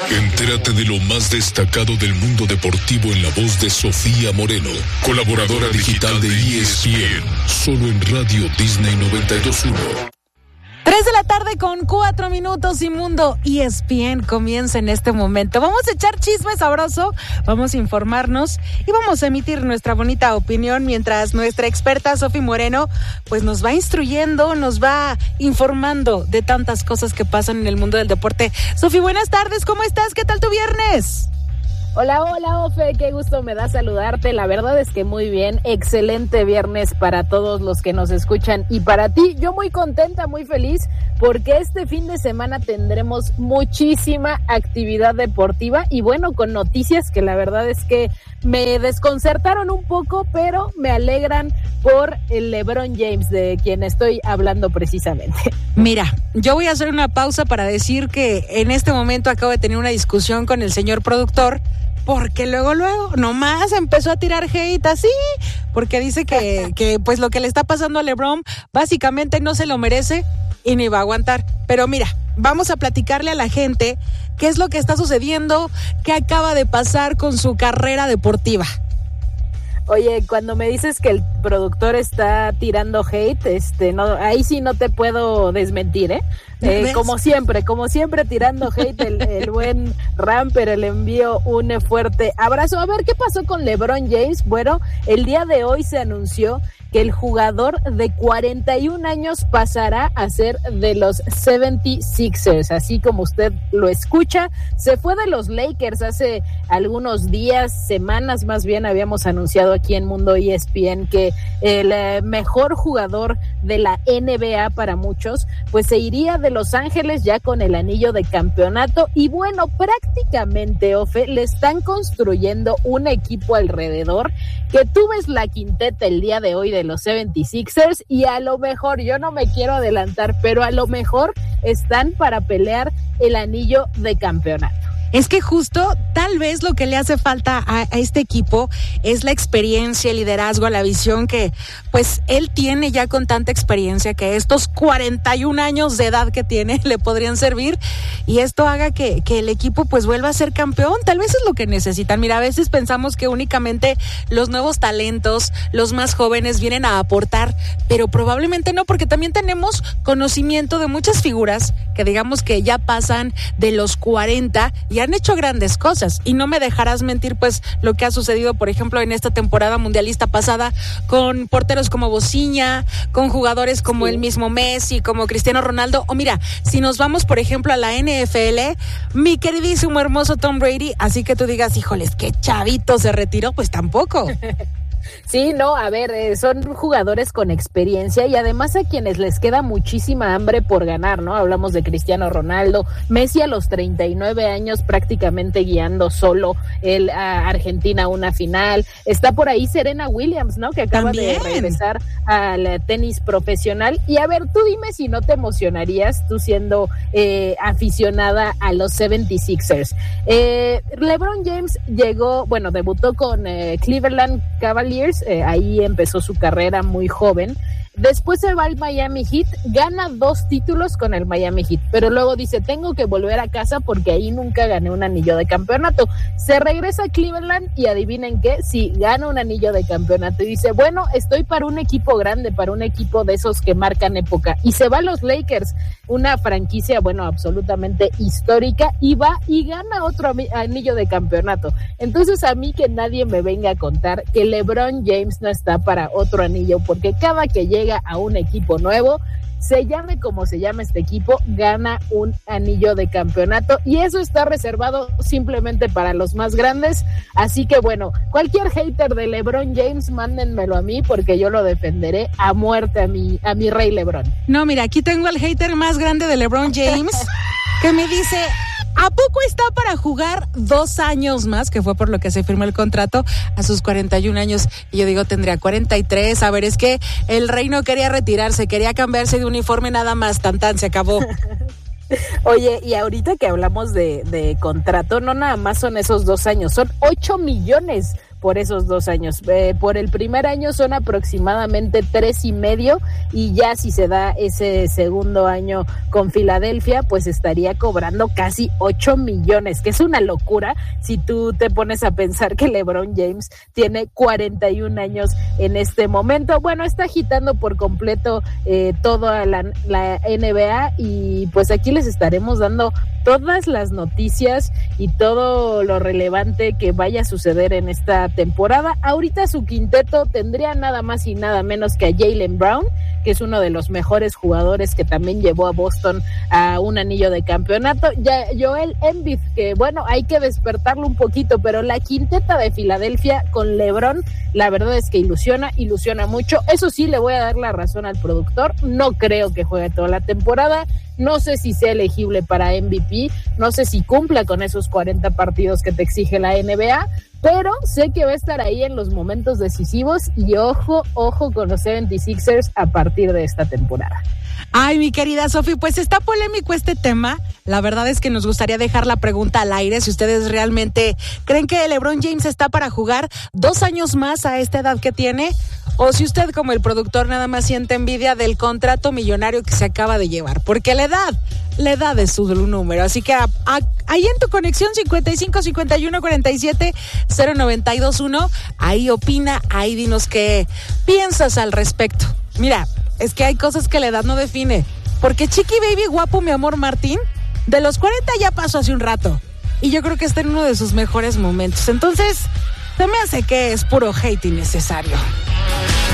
Entérate de lo más destacado del mundo deportivo en la voz de Sofía Moreno, colaboradora digital de ESPN, solo en Radio Disney 92.1. 3 de la tarde con 4 minutos y Mundo ESPN comienza en este momento. Vamos a echar chisme sabroso, vamos a informarnos y vamos a emitir nuestra bonita opinión mientras nuestra experta Sofía Moreno pues nos va instruyendo, nos va informando de tantas cosas que pasan en el mundo del deporte. Sofía, buenas tardes, ¿cómo estás? ¿Qué tal tu viernes? Hola, Ofe, qué gusto me da saludarte. La verdad es que muy bien, excelente viernes para todos los que nos escuchan y para ti. Yo muy contenta, muy feliz, porque este fin de semana tendremos muchísima actividad deportiva y bueno, con noticias que la verdad es que me desconcertaron un poco, pero me alegran por el LeBron James, de quien estoy hablando precisamente. Mira, yo voy a hacer una pausa para decir que en este momento acabo de tener una discusión con el señor productor, porque luego, nomás empezó a tirar hate así, porque dice que pues lo que le está pasando a LeBron básicamente no se lo merece y ni va a aguantar. Pero mira, vamos a platicarle a la gente qué es lo que está sucediendo, qué acaba de pasar con su carrera deportiva. Oye, cuando me dices que el productor está tirando hate, no, ahí sí no te puedo desmentir, ¿eh? Como siempre tirando hate el buen Ram, pero le envío un fuerte abrazo. A ver, ¿qué pasó con LeBron James? Bueno, el día de hoy se anunció que el jugador de 41 años pasará a ser de los 76ers, así como usted lo escucha. Se fue de los Lakers hace algunos días, semanas más bien, habíamos anunciado aquí en Mundo ESPN que el mejor jugador de la NBA para muchos, pues se iría de Los Ángeles ya con el anillo de campeonato. Y bueno, prácticamente, Ofe, le están construyendo un equipo alrededor, que tú ves la quinteta el día de hoy de los 76ers y a lo mejor, yo no me quiero adelantar, pero a lo mejor están para pelear el anillo de campeonato. Es que justo tal vez lo que le hace falta a este equipo es la experiencia, el liderazgo, la visión que pues él tiene ya con tanta experiencia, que estos 41 años de edad que tiene le podrían servir y esto haga que el equipo pues vuelva a ser campeón. Tal vez es lo que necesitan. Mira, a veces pensamos que únicamente los nuevos talentos, los más jóvenes vienen a aportar, pero probablemente no, porque también tenemos conocimiento de muchas figuras que digamos que ya pasan de los 40 y han hecho grandes cosas, y no me dejarás mentir pues lo que ha sucedido por ejemplo en esta temporada mundialista pasada con porteros como Bociña, con jugadores como el mismo Messi, como Cristiano Ronaldo, o mira, si nos vamos por ejemplo a la NFL, mi queridísimo hermoso Tom Brady, así que tú digas, híjoles, qué chavito se retiró, pues tampoco. Sí, no, a ver, son jugadores con experiencia y además a quienes les queda muchísima hambre por ganar, ¿no? Hablamos de Cristiano Ronaldo, Messi a los 39 años prácticamente guiando solo a Argentina a una final. Está por ahí Serena Williams, ¿no? Que acaba de regresar al tenis profesional. Y a ver, tú dime si no te emocionarías tú siendo aficionada a los 76ers. LeBron James debutó con Cleveland Cavaliers, ahí empezó su carrera muy joven. Después se va al Miami Heat, gana 2 títulos con el Miami Heat, pero luego dice, tengo que volver a casa porque ahí nunca gané un anillo de campeonato. Se regresa a Cleveland y adivinen qué, sí, gana un anillo de campeonato y dice, bueno, estoy para un equipo grande, para un equipo de esos que marcan época, y se va a los Lakers, una franquicia, bueno, absolutamente histórica, y va y gana otro anillo de campeonato. Entonces a mí que nadie me venga a contar que LeBron James no está para otro anillo, porque cada que llega a un equipo nuevo, se llame como se llame este equipo, gana un anillo de campeonato, y eso está reservado simplemente para los más grandes. Así que bueno, cualquier hater de LeBron James, mándenmelo a mí porque yo lo defenderé a muerte a mi rey LeBron. No, mira, aquí tengo al hater más grande de LeBron James que me dice, ¿a poco está para jugar 2 años más? Que fue por lo que se firmó el contrato a sus 41 años. Y yo digo, tendría 43. A ver, es que el rey no quería retirarse, quería cambiarse de uniforme nada más. Tan, se acabó. Oye, y ahorita que hablamos de contrato, no nada más son esos 2 años, son 8 millones por esos 2 años. Por el primer año son aproximadamente 3.5, y ya si se da ese segundo año con Filadelfia, pues estaría cobrando casi 8 millones, que es una locura si tú te pones a pensar que LeBron James tiene 41 años en este momento. Bueno, está agitando por completo toda la NBA, y pues aquí les estaremos dando todas las noticias y todo lo relevante que vaya a suceder en esta temporada. Ahorita su quinteto tendría nada más y nada menos que a Jaylen Brown, que es uno de los mejores jugadores que también llevó a Boston a un anillo de campeonato. Ya Joel Embiid, que bueno, hay que despertarlo un poquito, pero la quinteta de Filadelfia con LeBron, la verdad es que ilusiona mucho. Eso sí, le voy a dar la razón al productor, no creo que juegue toda la temporada, no sé si sea elegible para MVP, no sé si cumpla con esos 40 partidos que te exige la NBA, pero sé que va a estar ahí en los momentos decisivos, y ojo con los 76ers a partir de esta temporada. Ay, mi querida Sofi, pues está polémico este tema. La verdad es que nos gustaría dejar la pregunta al aire, si ustedes realmente creen que LeBron James está para jugar 2 años más a esta edad que tiene, o si usted, como el productor, nada más siente envidia del contrato millonario que se acaba de llevar, porque la edad es su número. Así que ahí en tu conexión 55 51 47 0921, ahí opina, ahí dinos qué piensas al respecto. Mira, es que hay cosas que la edad no define, porque Chiqui Baby guapo, mi amor Martín, de los 40 ya pasó hace un rato, y yo creo que está en uno de sus mejores momentos. Entonces, se me hace que es puro hate innecesario.